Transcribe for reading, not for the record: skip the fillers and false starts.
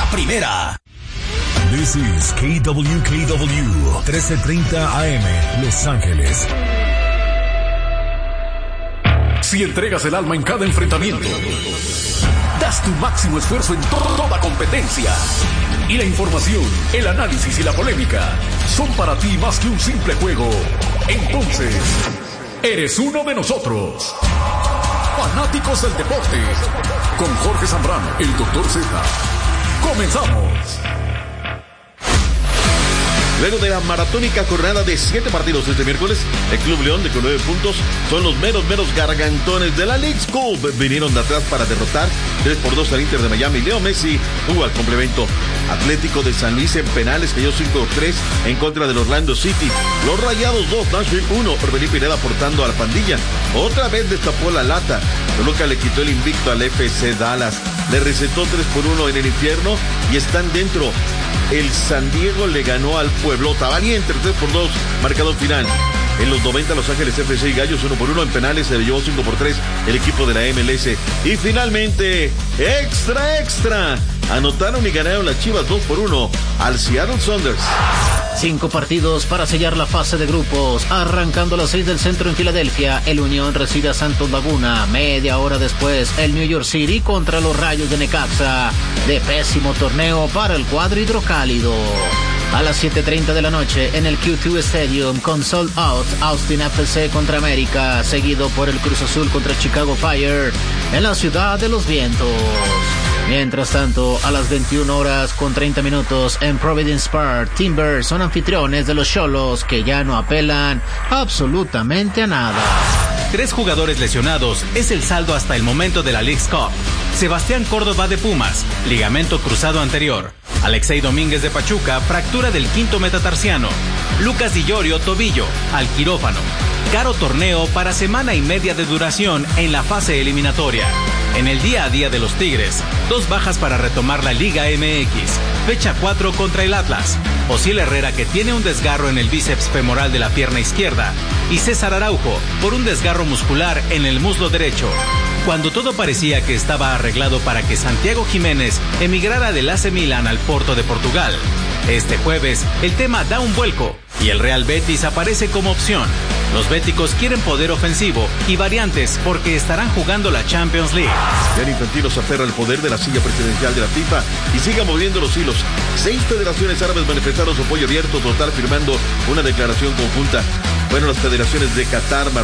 la primera. This is KWKW 1330 AM, Los Ángeles. Si entregas el alma en cada enfrentamiento, das tu máximo esfuerzo en toda competencia, y la información, el análisis y la polémica son para ti más que un simple juego, entonces eres uno de nosotros. Fanáticos del deporte, con Jorge Zambrano, el Dr. Z. Comenzamos. Luego de la maratónica jornada de 7 partidos este miércoles, el Club León, con 9 puntos, son los meros gargantones de la Leagues Cup. Vinieron de atrás para derrotar 3-2 al Inter de Miami. Leo Messi jugó al complemento. Atlético de San Luis en penales cayó 5-3 en contra del Orlando City. Los Rayados 2, Nashville 1. Orbelín Pineda aportando a la pandilla. Otra vez destapó la lata. Toluca le quitó el invicto al FC Dallas. Le recetó 3-1 en el infierno y están dentro. El San Diego le ganó al Pueblota. Valiente, 3-2, marcador final. En los 90, Los Ángeles FC y Gallos 1-1. En penales se le llevó 5-3 el equipo de la MLS. Y finalmente, extra. Anotaron y ganaron las Chivas 2-1 al Seattle Sounders. 5 partidos para sellar la fase de grupos. Arrancando a las 6 del centro en Filadelfia, el Unión recibe a Santos Laguna. Media hora después, el New York City contra los Rayos de Necaxa. De pésimo torneo para el cuadro hidrocálido. A las 7:30 de la noche, en el Q2 Stadium, con Sold Out, Austin FC contra América, seguido por el Cruz Azul contra Chicago Fire, en la Ciudad de los Vientos. Mientras tanto, a las 21:30 en Providence Park, Timbers son anfitriones de los Xolos, que ya no apelan absolutamente a nada. 3 jugadores lesionados es el saldo hasta el momento de la Leagues Cup. Sebastián Córdoba de Pumas, ligamento cruzado anterior. Alexei Domínguez de Pachuca, fractura del quinto metatarsiano. Lucas Di Llorio, tobillo, al quirófano. Caro torneo para semana y media de duración en la fase eliminatoria. En el día a día de los Tigres, 2 bajas para retomar la Liga MX. Fecha 4 contra el Atlas. Osiel Herrera, que tiene un desgarro en el bíceps femoral de la pierna izquierda. Y César Araujo, por un desgarro muscular en el muslo derecho. Cuando todo parecía que estaba arreglado para que Santiago Jiménez emigrara del AC Milan al Porto de Portugal, este jueves el tema da un vuelco y el Real Betis aparece como opción. Los béticos quieren poder ofensivo y variantes porque estarán jugando la Champions League. Gianni Infantino se aferra al poder de la silla presidencial de la FIFA y sigue moviendo los hilos. 6 federaciones árabes manifestaron su apoyo abierto total firmando una declaración conjunta. Bueno, las federaciones de Qatar,